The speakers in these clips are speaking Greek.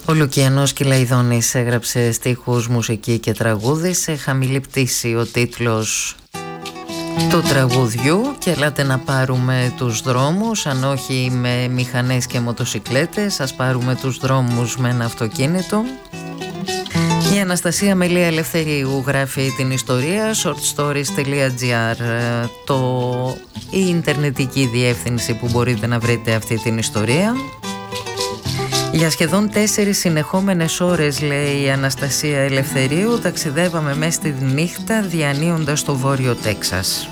Ο Λουκιανός Κυλαϊδόνης έγραψε στίχους, μουσική και τραγούδι. Σε χαμηλή πτήση ο τίτλος του τραγουδιού. Και ελάτε να πάρουμε τους δρόμους, αν όχι με μηχανές και μοτοσικλέτες, ας πάρουμε τους δρόμους με ένα αυτοκίνητο. Η Αναστασία Μελία Ελευθερίου γράφει την ιστορία, shortstories.gr, η ιντερνετική διεύθυνση που μπορείτε να βρείτε αυτή την ιστορία. Για σχεδόν 4 συνεχόμενες ώρες, λέει η Αναστασία Ελευθερίου, ταξιδεύαμε μέσα στη νύχτα διανύοντας το βόρειο Τέξας.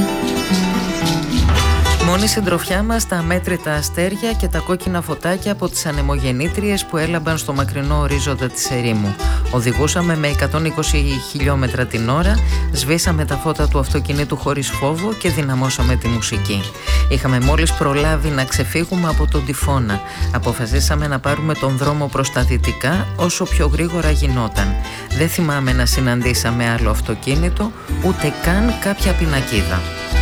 Μόνη συντροφιά μας τα αμέτρητα αστέρια και τα κόκκινα φωτάκια από τις ανεμογεννήτριες που έλαμπαν στο μακρινό ορίζοντα της ερήμου. Οδηγούσαμε με 120 χιλιόμετρα την ώρα, σβήσαμε τα φώτα του αυτοκινήτου χωρίς φόβο και δυναμώσαμε τη μουσική. Είχαμε μόλις προλάβει να ξεφύγουμε από τον τυφώνα. Αποφασίσαμε να πάρουμε τον δρόμο προς τα δυτικά όσο πιο γρήγορα γινόταν. Δεν θυμάμαι να συναντήσαμε άλλο αυτοκίνητο, ούτε καν κάποια πινακίδα.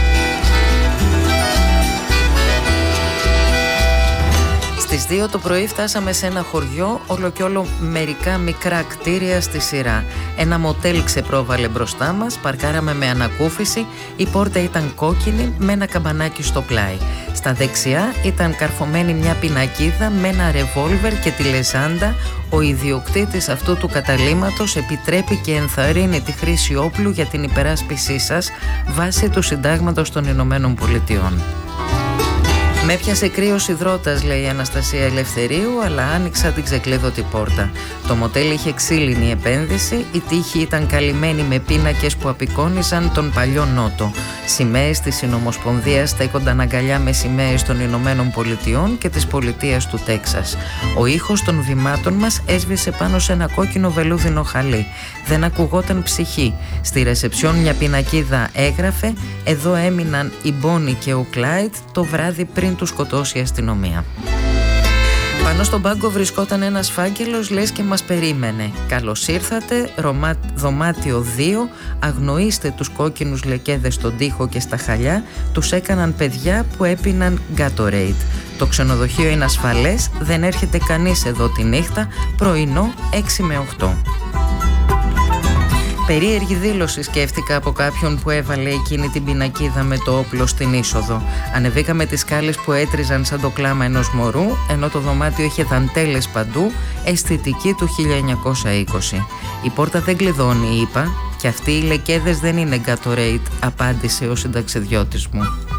Στις 2 το πρωί φτάσαμε σε ένα χωριό, όλο και όλο μερικά μικρά κτίρια στη σειρά. Ένα μοτέλ ξεπρόβαλε μπροστά μας, παρκάραμε με ανακούφιση, η πόρτα ήταν κόκκινη με ένα καμπανάκι στο πλάι. Στα δεξιά ήταν καρφωμένη μια πινακίδα με ένα ρεβόλβερ και τη λεζάντα. Ο ιδιοκτήτης αυτού του καταλύματος επιτρέπει και ενθαρρύνει τη χρήση όπλου για την υπεράσπισή σας βάσει του Συντάγματος των Ηνωμένων Πολιτειών. Με έπιασε κρύος υδρότας, λέει η Αναστασία Ελευθερίου, αλλά άνοιξα την ξεκλείδωτη πόρτα. Το μοτέλ είχε ξύλινη επένδυση, η τύχη ήταν καλυμμένη με πίνακες που απεικόνιζαν τον παλιό Νότο. Σημαίες της Συνομοσπονδίας στέκονταν αγκαλιά με σημαίες των Ηνωμένων Πολιτειών και της πολιτείας του Τέξας. Ο ήχος των βημάτων μας έσβησε πάνω σε ένα κόκκινο βελούδινο χαλί. Δεν ακουγόταν ψυχή. Στη ρεσεψιόν μια πινακίδα έγραφε «Εδώ έμειναν η Μπόνι και ο Κλάιντ το βράδυ πριν του σκοτώσει η αστυνομία». Πάνω στον πάγκο βρισκόταν ένας φάκελος, λες και μας περίμενε. «Καλώς ήρθατε, δωμάτιο 2, αγνοήστε τους κόκκινους λεκέδες στον τοίχο και στα χαλιά, τους έκαναν παιδιά που έπιναν Gatorade. Το ξενοδοχείο είναι ασφαλές, δεν έρχεται κανείς εδώ τη νύχτα, πρωινό 6 με 8». Περίεργη δήλωση, σκέφτηκα, από κάποιον που έβαλε εκείνη την πινακίδα με το όπλο στην είσοδο. Ανεβήκαμε τις σκάλες που έτριζαν σαν το κλάμα ενός μωρού, ενώ το δωμάτιο είχε δαντέλες παντού, αισθητική του 1920. «Η πόρτα δεν κλειδώνει», είπα, «και αυτοί οι λεκέδες δεν είναι Gatorade», απάντησε ο συνταξιδιώτης μου.